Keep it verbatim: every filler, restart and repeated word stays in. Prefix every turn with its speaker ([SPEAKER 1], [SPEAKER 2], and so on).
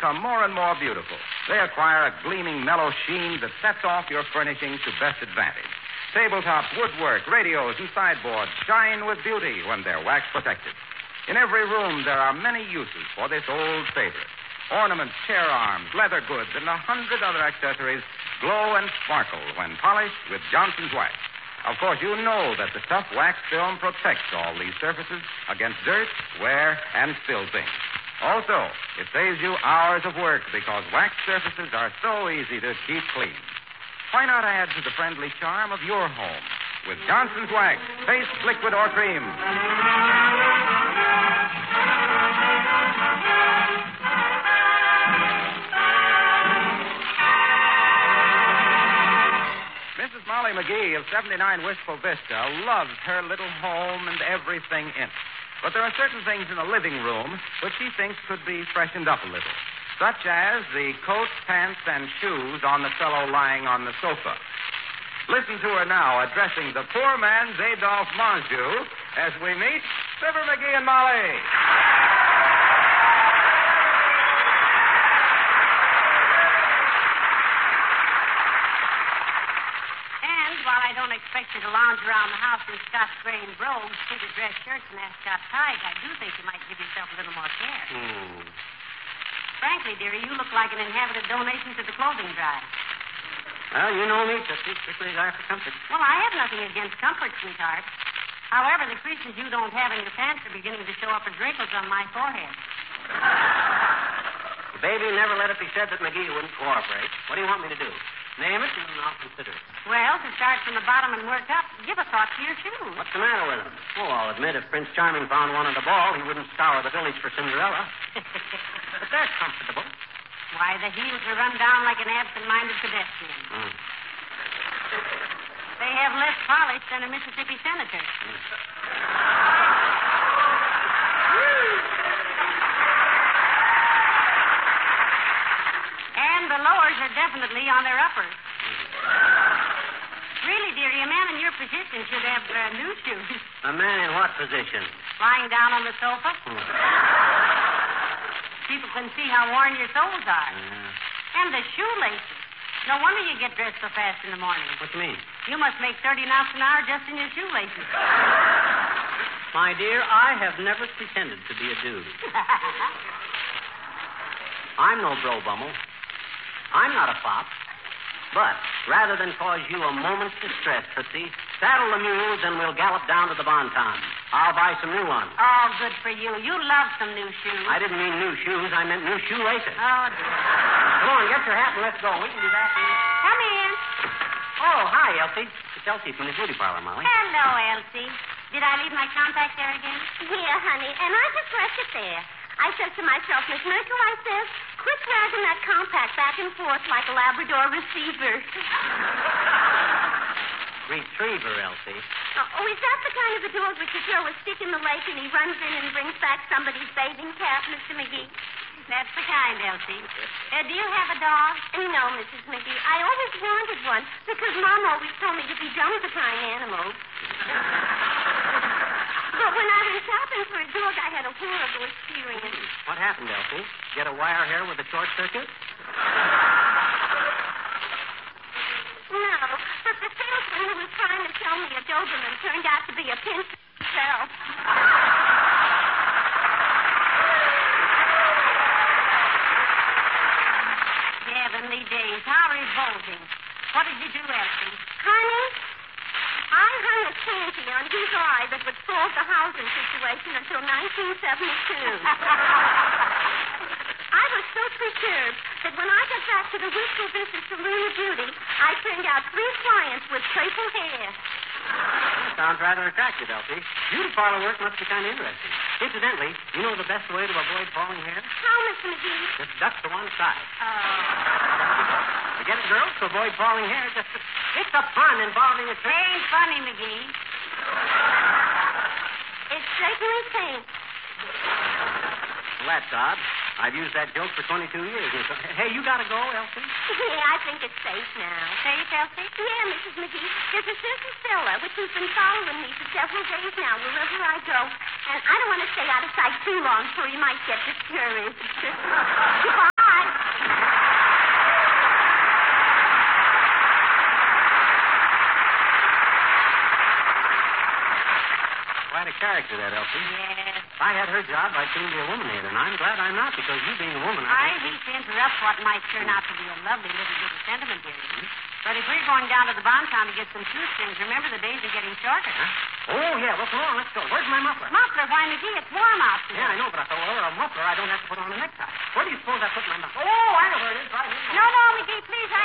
[SPEAKER 1] become more and more beautiful. They acquire a gleaming, mellow sheen that sets off your furnishings to best advantage. Tabletops, woodwork, radios, and sideboards shine with beauty when they're wax protected. In every room, there are many uses for this old favorite. Ornaments, chair arms, leather goods, and a hundred other accessories glow and sparkle when polished with Johnson's wax. Of course, you know that the tough wax film protects all these surfaces against dirt, wear, and spill things. Also, it saves you hours of work because wax surfaces are so easy to keep clean. Why not add to the friendly charm of your home with Johnson's Wax, paste, liquid, or cream? Missus Molly McGee of seventy-nine Wistful Vista loves her little home and everything in it. But there are certain things in the living room which she thinks could be freshened up a little, such as the coats, pants, and shoes on the fellow lying on the sofa. Listen to her now addressing the poor man's Adolphe Monjou as we meet Fibber McGee and Molly.
[SPEAKER 2] While I don't expect you to lounge around the house in Scotch green brogues, fitted dress shirts, and ascot ties, I do think you might give yourself a little more care.
[SPEAKER 3] Hmm.
[SPEAKER 2] Frankly, dearie, you look like an inhabited donation to the clothing drive.
[SPEAKER 3] Well, you know me, Tootsie, strictly desire for comfort.
[SPEAKER 2] Well, I have nothing against comfort, sweetheart. However, the creases you don't have in your pants are beginning to show up as wrinkles on my forehead.
[SPEAKER 3] Baby, never let it be said that McGee wouldn't cooperate. What do you want me to do? Name it, and I'll consider it.
[SPEAKER 2] Well, to start from the bottom and work up, give a thought to your shoes.
[SPEAKER 3] What's the matter with them? Oh, I'll admit if Prince Charming found one at the ball, he wouldn't scour the village for Cinderella. But they're comfortable.
[SPEAKER 2] Why, the heels are run down like an absent-minded pedestrian.
[SPEAKER 3] Mm.
[SPEAKER 2] They have less polish than a Mississippi senator.
[SPEAKER 3] Mm.
[SPEAKER 2] And the lowers are definitely on their uppers. Really, dearie, a man in your position should have uh, new shoes.
[SPEAKER 3] A man in what position?
[SPEAKER 2] Lying down on the sofa.
[SPEAKER 3] Hmm.
[SPEAKER 2] People can see how worn your soles are.
[SPEAKER 3] Uh,
[SPEAKER 2] And the shoelaces. No wonder you get dressed so fast in the morning.
[SPEAKER 3] what do you mean?
[SPEAKER 2] You must make thirty knots an hour just in your shoelaces.
[SPEAKER 3] My dear, I have never pretended to be a dude. I'm no bro bummel. I'm not a fop. But rather than cause you a moment's distress, Tootsie, saddle the mules and we'll gallop down to the Bon Ton. I'll buy some new ones.
[SPEAKER 2] Oh, good for you. You love some new shoes.
[SPEAKER 3] I didn't mean new shoes. I meant new shoelaces.
[SPEAKER 2] Oh, dear.
[SPEAKER 3] Come on, get your hat and let's go. We can be back in...
[SPEAKER 2] Come in.
[SPEAKER 3] Oh, hi, Elsie. It's Elsie from the beauty parlor, Molly.
[SPEAKER 2] Hello, Elsie. Did I leave my contact there again?
[SPEAKER 4] Yeah, honey, and I just left it there. I said to myself, Miss Merkel, I says, quit dragging that compact back and forth like a Labrador receiver.
[SPEAKER 3] Retriever, Elsie.
[SPEAKER 4] Oh, is that the kind of a dog which you throw a stick in the lake and he runs in and brings back somebody's bathing cap, Mister McGee?
[SPEAKER 2] That's the kind, Elsie. Uh, do you have a dog?
[SPEAKER 4] No, Missus McGee. I always wanted one because Mom always told me to be done with the kind animals. But when I went shopping for a dog, I had a horrible experience.
[SPEAKER 3] What happened, Elsie? Get a wire hair with a short circuit?
[SPEAKER 4] No, but the salesman who was trying to sell me a Doberman turned out to be a pinch himself.
[SPEAKER 2] Heavenly days. How revolting. What did you do, Elsie?
[SPEAKER 4] Honey, I hung a shanty on his eye that would solve the housing situation until nineteen seventy-two. I was so perturbed that when I got back to the Wistful Vista Saloon of Beauty, I turned out three clients with purple hair.
[SPEAKER 3] Sounds rather attractive, Elsie. Beauty parlor work must be kind of interesting. Incidentally, you know the best way to avoid falling hair?
[SPEAKER 4] How, Mister McGee?
[SPEAKER 3] Just duck to one side.
[SPEAKER 2] Oh.
[SPEAKER 3] Forget it, girls, to avoid falling hair. Just it's a fun involving a
[SPEAKER 2] It
[SPEAKER 3] trick.
[SPEAKER 2] ain't funny, McGee.
[SPEAKER 4] It certainly paints.
[SPEAKER 3] Well, that's odd. I've used that joke for twenty-two years. Hey, you gotta go, Elsie?
[SPEAKER 4] Yeah, I think it's safe now.
[SPEAKER 2] Safe, Elsie?
[SPEAKER 4] Yeah, Missus McGee. There's a certain fella which has been following me for several days now, wherever I go. And I don't want to stay out of sight too long, for he might get discouraged. Goodbye.
[SPEAKER 3] Quite a character, that Elsie.
[SPEAKER 2] Yes.
[SPEAKER 3] If I had her job, I'd soon be a woman hater, and I'm glad I'm not, because you being a woman...
[SPEAKER 2] I hate to interrupt what might turn out to be a lovely little bit of sentiment, dearie. But if we're going down to the Bonton to get some shoestrings, remember the days are getting shorter.
[SPEAKER 3] Huh? Oh, yeah. Well, come on. Let's go. Where's my muffler?
[SPEAKER 2] Muffler? Why, McGee, it's warm out today.
[SPEAKER 3] Yeah, I know, but if I wear a muffler, I don't have to put on a necktie. Where do you suppose I put my muffler? Oh, I know where it is. Right